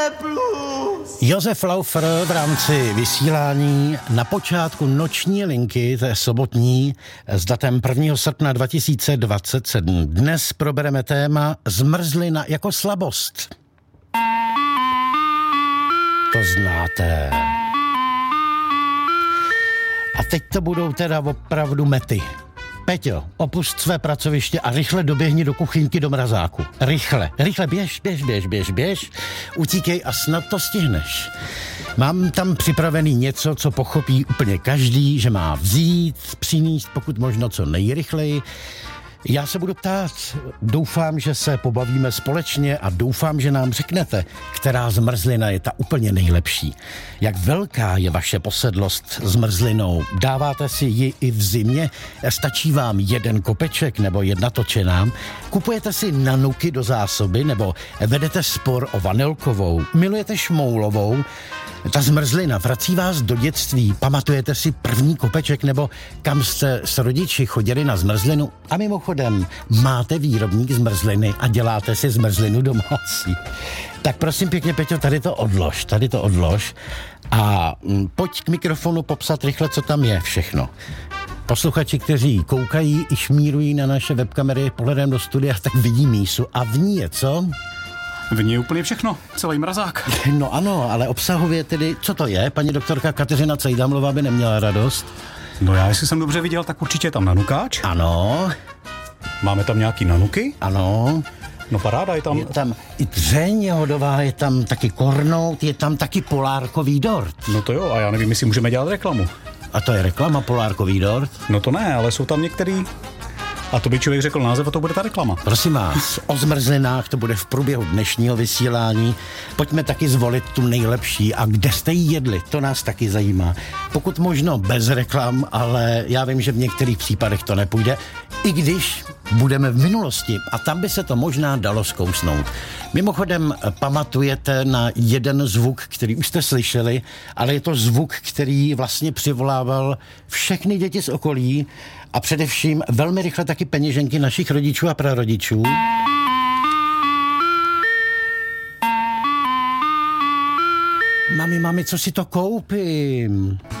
Josef Laufer v rámci vysílání na počátku noční linky, té sobotní, s datem 1. srpna 2027. Dnes probereme téma zmrzlina jako slabost. To znáte. A teď to budou teda opravdu mety. Peťo, opust své pracoviště a rychle doběhni do kuchyňky do mrazáku. Rychle, běž. Utíkej a snad to stihneš. Mám tam připravený něco, co pochopí úplně každý, že má vzít, přinést pokud možno co nejrychleji. Já se budu ptát, doufám, že se pobavíme společně a doufám, že nám řeknete, která zmrzlina je ta úplně nejlepší. Jak velká je vaše posedlost zmrzlinou? Dáváte si ji i v zimě? Stačí vám jeden kopeček nebo jedna točená? Kupujete si nanuky do zásoby nebo vedete spor o vanilkovou? Milujete šmoulovou? Ta zmrzlina vrací vás do dětství. Pamatujete si první kopeček nebo kam jste s rodiči chodili a A mimochodem, máte výrobník zmrzliny a děláte si zmrzlinu domácí. Tak prosím pěkně, Peťo, tady to odlož a pojď k mikrofonu popsat rychle, co tam je všechno. Posluchači, kteří koukají i šmírují na naše webkamery pohledem do studia, tak vidí mísu a v ní je co? V ní je úplně všechno, celý mrazák. No ano, ale obsahově tedy, co to je? Paní doktorka Kateřina Cejdamlová by neměla radost. No já, jestli jsem dobře viděl, tak určitě je tam nanukáč. Ano. Máme tam nějaký nanuky. Ano. No paráda, je tam... Je tam i dřeň jahodová, je tam taky kornout, je tam taky polárkový dort. No to jo, a já nevím, jestli můžeme dělat reklamu. A to je reklama, polárkový dort? No to ne, ale jsou tam některý... A to by člověk řekl název a to bude ta reklama. Prosím vás, o zmrzlinách to bude v průběhu dnešního vysílání. Pojďme taky zvolit tu nejlepší. A kde jste ji jedli, to nás taky zajímá. Pokud možno bez reklam, ale já vím, že v některých případech to nepůjde. I když budeme v minulosti a tam by se to možná dalo zkousnout. Mimochodem pamatujete na jeden zvuk, který už jste slyšeli, ale je to zvuk, který vlastně přivolával všechny děti z okolí a především velmi rychle taky peněženky našich rodičů a prarodičů. Mami, co si to koupím?